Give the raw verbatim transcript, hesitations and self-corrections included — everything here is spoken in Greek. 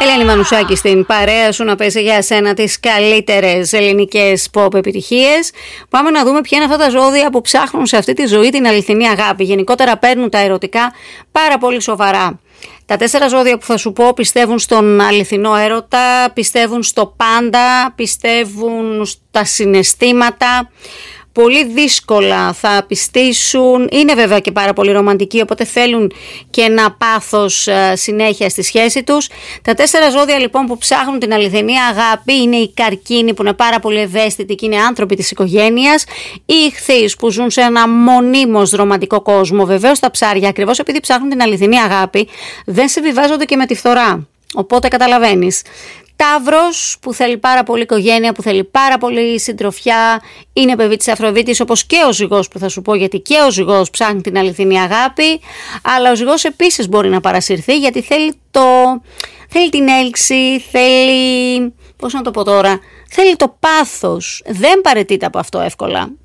Ελένη Μανουσάκη στην παρέα σου να παίζει για σένα τις καλύτερες ελληνικές pop επιτυχίες. Πάμε να δούμε ποια είναι αυτά τα ζώδια που ψάχνουν σε αυτή τη ζωή την αληθινή αγάπη. Γενικότερα παίρνουν τα ερωτικά πάρα πολύ σοβαρά. Τα τέσσερα ζώδια που θα σου πω πιστεύουν στον αληθινό έρωτα, πιστεύουν στο πάντα, πιστεύουν στα συναισθήματα. Πολύ δύσκολα θα πιστήσουν, είναι βέβαια και πάρα πολύ ρομαντικοί, οπότε θέλουν και ένα πάθος συνέχεια στη σχέση τους. Τα τέσσερα ζώδια λοιπόν που ψάχνουν την αληθινή αγάπη είναι οι καρκίνοι που είναι πάρα πολύ ευαίσθητοι και είναι άνθρωποι της οικογένειας, οι ιχθύς που ζουν σε ένα μονίμως ρομαντικό κόσμο. Βεβαίως τα ψάρια, ακριβώς επειδή ψάχνουν την αληθινή αγάπη, δεν συμβιβάζονται και με τη φθορά, οπότε καταλαβαίνεις. Ταύρος που θέλει πάρα πολύ οικογένεια, που θέλει πάρα πολύ συντροφιά, είναι παιδί της Αφροδίτης, όπως και ο Ζυγός που θα σου πω, γιατί και ο Ζυγός ψάχνει την αληθινή αγάπη, αλλά ο Ζυγός επίσης μπορεί να παρασυρθεί γιατί θέλει, το... θέλει την έλξη, θέλει, πώς να το πω τώρα, θέλει το πάθος, δεν παραιτείται από αυτό εύκολα.